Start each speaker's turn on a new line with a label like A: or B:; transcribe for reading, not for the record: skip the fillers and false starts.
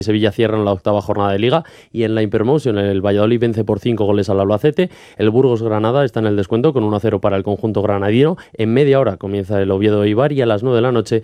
A: Sevilla cierran la 8ª jornada de Liga y en la Hypermotion el Valladolid vence por 5 goles al Albacete. El Burgos Granada está en el descuento con 1-0 para el conjunto granadino. En media hora comienza el Oviedo Eibar y a las 9 de la noche